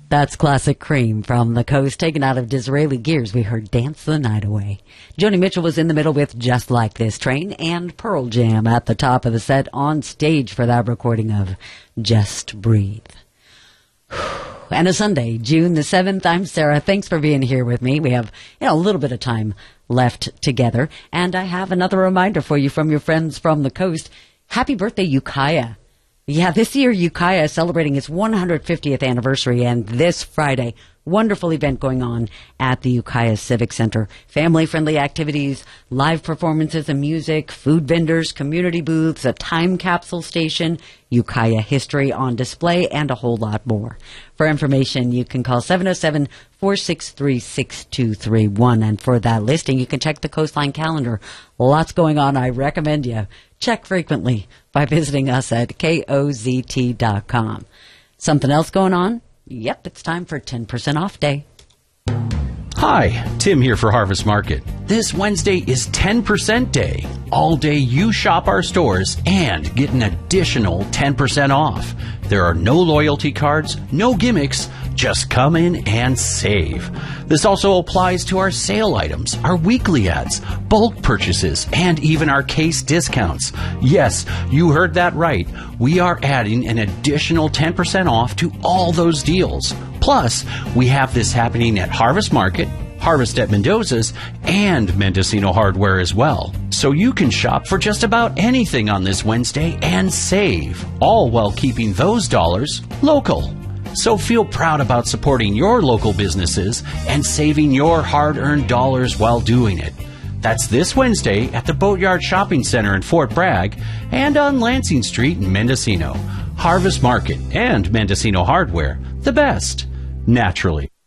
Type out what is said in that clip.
That's Classic Cream from the Coast, taken out of Disraeli Gears. We heard Dance the Night Away. Joni Mitchell was in the middle with Just Like This Train, and Pearl Jam at the top of the set on stage for that recording of Just Breathe. And a Sunday, June the 7th. I'm Sarah. Thanks for being here with me. We have a little bit of time left together. And I have another reminder for you from your friends from the Coast. Happy birthday, Ukiah. Yeah, this year Ukiah is celebrating its 150th anniversary, and this Friday, wonderful event going on at the Ukiah Civic Center. Family-friendly activities, live performances of music, food vendors, community booths, a time capsule station, Ukiah history on display, and a whole lot more. For information, you can call 707-463-6231. And for that listing, you can check the Coastline calendar. Lots going on. I recommend you check frequently by visiting us at kozt.com. Something else going on? Yep, it's time for 10% off day. Hi, Tim here for Harvest Market. This Wednesday is 10% day. All day you shop our stores and get an additional 10% off. There are no loyalty cards, no gimmicks, just come in and save. This also applies to our sale items, our weekly ads, bulk purchases, and even our case discounts. Yes, you heard that right. We are adding an additional 10% off to all those deals. Plus, we have this happening at Harvest Market, Harvest at Mendoza's, and Mendocino Hardware as well. So you can shop for just about anything on this Wednesday and save, all while keeping those dollars local. So feel proud about supporting your local businesses and saving your hard-earned dollars while doing it. That's this Wednesday at the Boatyard Shopping Center in Fort Bragg and on Lansing Street in Mendocino. Harvest Market and Mendocino Hardware, the best, naturally.